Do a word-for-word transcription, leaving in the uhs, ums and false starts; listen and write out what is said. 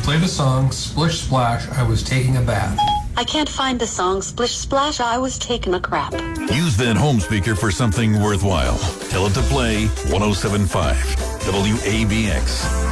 Play the song Splish Splash, I Was Taking a Bath. I can't find the song Splish Splash, I Was Taking a Crap. Use that home speaker for something worthwhile. Tell it to play one oh seven point five W A B X.